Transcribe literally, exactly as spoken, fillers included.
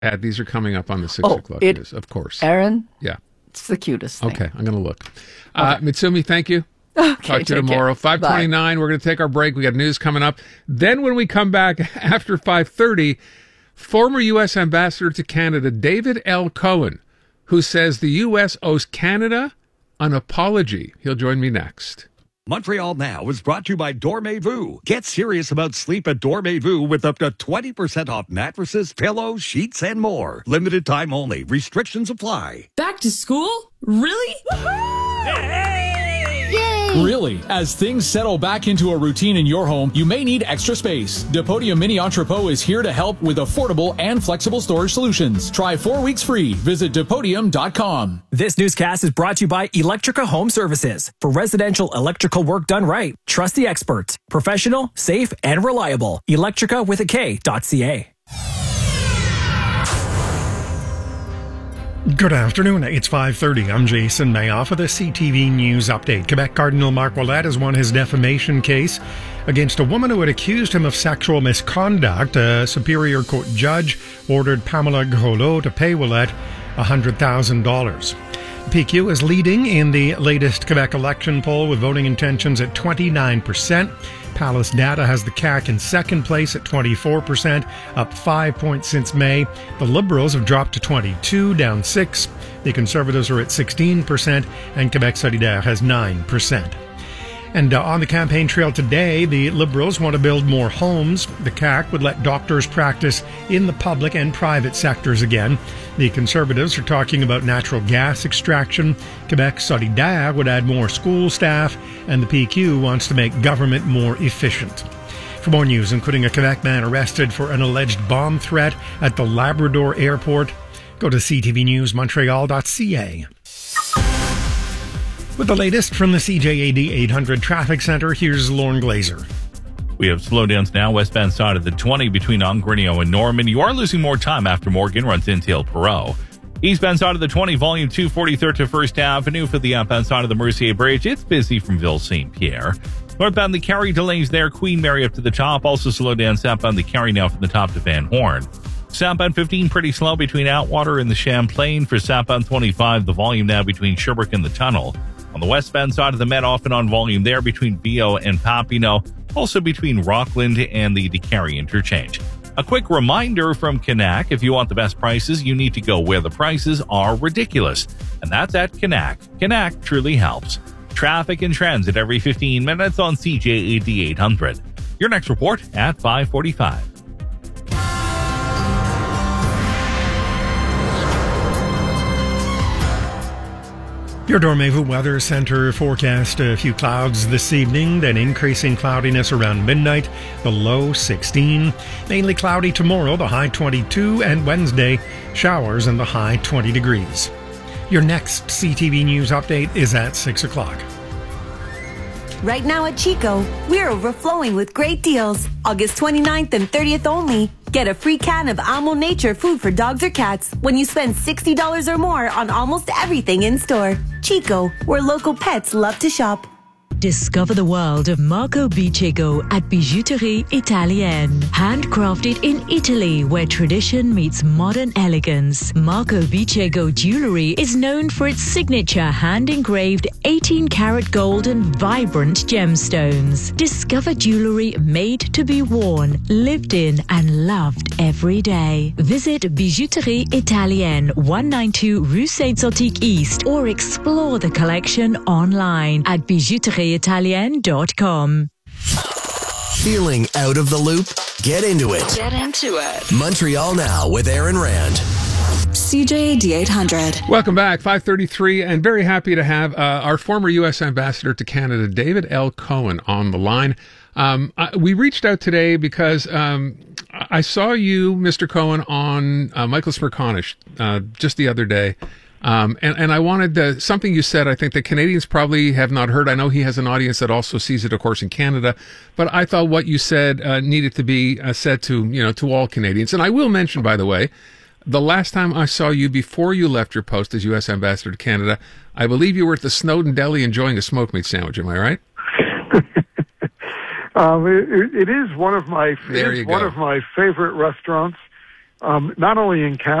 Ad, these are coming up on the six Oh, o'clock it- news, of course. Aaron, Yeah. it's the cutest thing. Okay, I'm going to look. Uh, Mitsumi, thank you. Okay, Talk to you take tomorrow. care. five twenty-nine, we're going to take our break. We got news coming up. Then when we come back after five thirty, former U S Ambassador to Canada, David L. Cohen, who says the U S owes Canada an apology. He'll join me next. Montreal Now is brought to you by Dormez-vous. Get serious about sleep at Dormez-vous with up to twenty percent off mattresses, pillows, sheets, and more. Limited time only. Restrictions apply. Back to school? Really? Really, as things settle back into a routine in your home, you may need extra space. Depodium Mini Entrepot is here to help with affordable and flexible storage solutions. Try four weeks free. Visit Depodium dot com. This newscast is brought to you by Electrica Home Services. For residential electrical work done right, trust the experts. Professional, safe, and reliable. Electrica with a K dot C A. Good afternoon. It's five thirty. I'm Jason Mayoff with a C T V News update. Quebec Cardinal Marc Ouellette has won his defamation case against a woman who had accused him of sexual misconduct. A Superior Court judge ordered Pamela Groslo to pay Ouellette one hundred thousand dollars. P Q is leading in the latest Quebec election poll with voting intentions at twenty-nine percent. Palace Data has the C A Q in second place at twenty-four percent, up five points since May. The Liberals have dropped to twenty-two, down six. The Conservatives are at sixteen percent, and Quebec Solidaire has nine percent. And uh, on the campaign trail today, the Liberals want to build more homes. The C A Q would let doctors practice in the public and private sectors again. The Conservatives are talking about natural gas extraction. Quebec Solidaire would add more school staff, and the P Q wants to make government more efficient. For more news, including a Quebec man arrested for an alleged bomb threat at the Labrador airport, go to c t v news montreal dot c a. With the latest from the C J A D eight hundred Traffic Center, here's Lauren Glazer. We have slowdowns now westbound side of the twenty between Ongrenio and Norman. You are losing more time after Morgan runs into El Perot. Eastbound side of the twenty, volume two forty-third to First Avenue. For the outbound side of the Mercier Bridge, it's busy from Ville Saint Pierre. Northbound the Carrie delays there, Queen Mary up to the top. Also slow down southbound the Carrie now from the top to Van Horn. Southbound fifteen pretty slow between Outwater and the Champlain. For southbound twenty-five, the volume now between Sherbrooke and the Tunnel. On the westbound side of the Met, often on volume there between Vio and Papineau, also between Rockland and the DeCarry interchange. A quick reminder from Canac, if you want the best prices, you need to go where the prices are ridiculous. And that's at Canac. Canac truly helps. Traffic and trends at every fifteen minutes on C J A D eight hundred. Your next report at five forty-five. Your Dormez-vous Weather Center forecast: a few clouds this evening, then increasing cloudiness around midnight, the low sixteen. Mainly cloudy tomorrow, the high twenty-two, and Wednesday, showers in the high twenty degrees. Your next C T V News update is at six o'clock. Right now at Chico, we're overflowing with great deals. August twenty-ninth and thirtieth only. Get a free can of Amo Nature food for dogs or cats when you spend sixty dollars or more on almost everything in store. Chico, where local pets love to shop. Discover the world of Marco Bicego at Bijouterie Italienne. Handcrafted in Italy, where tradition meets modern elegance. Marco Bicego jewelry is known for its signature hand-engraved eighteen karat gold and vibrant gemstones. Discover jewelry made to be worn, lived in, and loved every day. Visit Bijouterie Italienne, one ninety-two Rue Saint-Zotique East, or explore the collection online at bijouterie italienne dot com. Feeling out of the loop? Get into it. Get into it. Montreal Now with Aaron Rand. C J A D eight hundred. Welcome back, five thirty-three, and very happy to have uh, our former U S Ambassador to Canada, David L. Cohen, on the line. Um, I, we reached out today because um, I saw you, Mister Cohen, on uh, Michael Smerconish uh, just the other day. Um, and, and I wanted to, something you said, I think that Canadians probably have not heard. I know he has an audience that also sees it, of course, in Canada. But I thought what you said uh, needed to be uh, said to, you know, to all Canadians. And I will mention, by the way, the last time I saw you before you left your post as U S Ambassador to Canada, I believe you were at the Snowden Deli enjoying a smoked meat sandwich. Am I right? um, it, it is one of my there it is you one go. of my favorite restaurants um, not only in Canada,